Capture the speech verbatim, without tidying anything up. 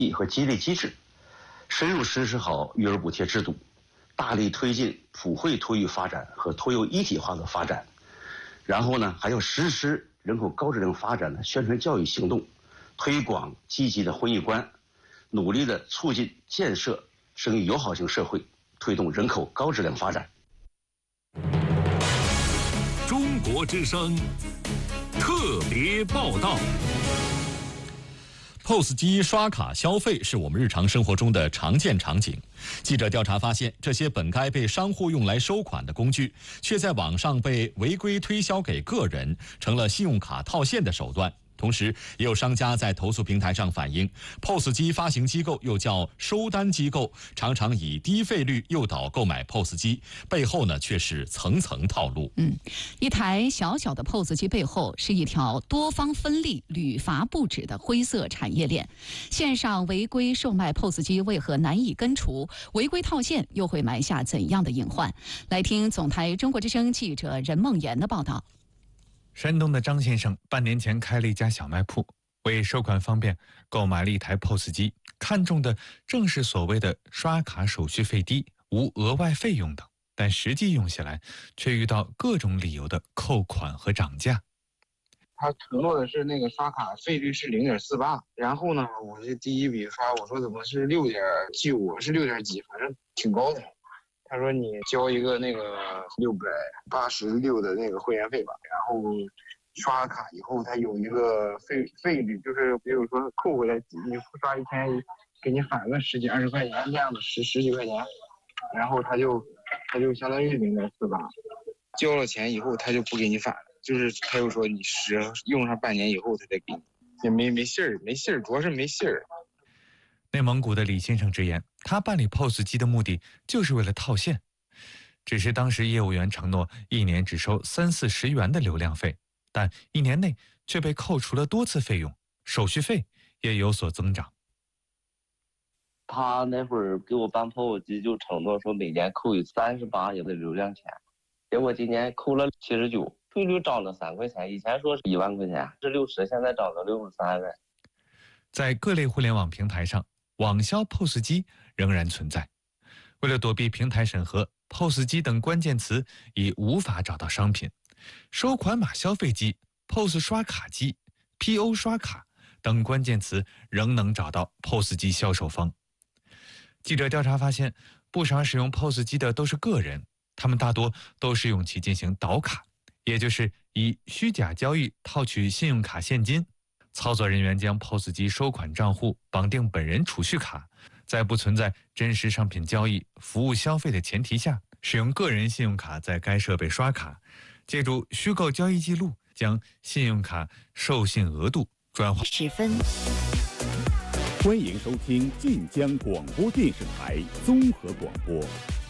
和激励机制，深入实施好育儿补贴制度，大力推进普惠托育发展和托幼一体化的发展。然后呢，还要实施人口高质量发展的宣传教育行动，推广积极的婚育观，努力的促进建设生育友好型社会，推动人口高质量发展。 中国之声特别报道。 P O S 机刷卡消费是我们日常生活中的常见场景。记者调查发现，这些本该被商户用来收款的工具，却在网上被违规推销给个人，成了信用卡套现的手段。同时，也有商家在投诉平台上反映 ，P O S 机发行机构又叫收单机构，常常以低费率诱导购买 P O S 机，背后呢却是层层套路。 嗯，一台小小的 P O S 机背后是一条多方分立、屡罚不止的灰色产业链。线上违规售卖 P O S 机为何难以根除？违规套现又会埋下怎样的隐患？来听总台中国之声记者任梦妍的报道。 山东的张先生半年前开了一家小卖铺，为收款方便，购买了一台 P O S 机，看中的正是所谓的刷卡手续费低、无额外费用等，但实际用下来却遇到各种理由的扣款和涨价。 他承诺的是那个刷卡费率是零点四八，然后呢，我这第一笔刷，我说怎么是六点七五，是六点几，反正挺高的。他说你交一个那个六百八十六的那个会员费吧，然后刷卡以后他有一个费费率，就是比如说扣回来，你刷一天给你返个十几二十块钱这样的十十几块钱，然后他就他就相当于零点四八，交了钱以后他就不给你返了，就是他又说你使用上半年以后他再给你，也没没信儿，没信儿，主要是没信儿。 内蒙古的李先生直言，他办理 P O S 机的目的就是为了套现，只是当时业务员承诺一年只收三四十元的流量费，但一年内却被扣除了多次费用，手续费也有所增长。 他那会儿给我办 P O S 机就承诺说每年扣有三十八元的流量钱，结果今年扣了七十九，费率涨了三块钱，以前说是一万块钱是六十，现在涨到六十三了。 在各类互联网平台上，网销 P O S 机仍然存在。为了躲避平台审核， P O S 机等关键词已无法找到商品。收款码消费机、P O S 刷卡机、P O 刷卡等关键词仍能找到 P O S 机销售方。记者调查发现，不少使用 P O S 机的都是个人，他们大多都是用其进行倒卡，也就是以虚假交易套取信用卡现金。操作人员将 P O S 机收款账户绑定本人储蓄卡，在不存在真实商品交易、服务消费的前提下，使用个人信用卡在该设备刷卡，借助虚构交易记录将信用卡授信额度转化。 十分， 欢迎收听晋江广播电视台综合广播。